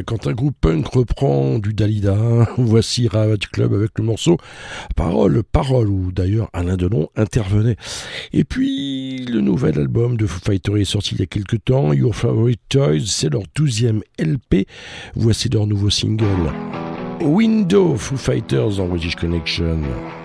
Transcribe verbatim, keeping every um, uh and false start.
Voilà, quand un groupe punk reprend du Dalida, voici Ravage Club avec le morceau Parole, Parole, où d'ailleurs Alain Delon intervenait. Et puis, le nouvel album de Foo Fighters est sorti il y a quelques temps, Your Favorite Toys, c'est leur douzième L P. Voici leur nouveau single, Window, Foo Fighters en British Connection.